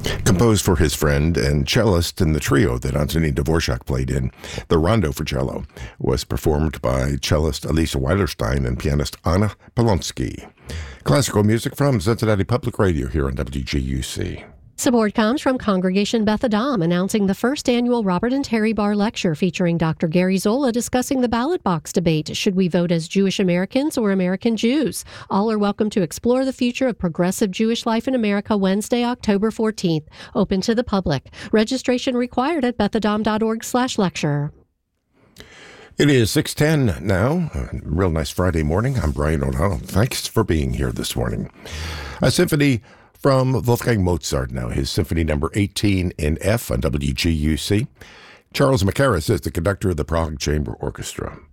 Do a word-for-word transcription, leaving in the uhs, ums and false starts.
Composed for his friend and cellist in the trio that Antonin Dvorak played in, the Rondo for Cello was performed by cellist Elisa Weilerstein and pianist Anna Polonsky. Classical music from Cincinnati Public Radio here on W G U C. Support comes from Congregation Beth Adam, announcing the first annual Robert and Terry Barr Lecture featuring Doctor Gary Zola discussing the ballot box debate. Should we vote as Jewish Americans or American Jews? All are welcome to explore the future of progressive Jewish life in America Wednesday, October fourteenth. Open to the public. Registration required at bethadam.org slash lecture. It is six ten now. A real nice Friday morning. I'm Brian O'Donnell. Thanks for being here this morning. A symphony from Wolfgang Mozart now, his Symphony Number eighteen in F on W G U C. Charles Mackerras is the conductor of the Prague Chamber Orchestra.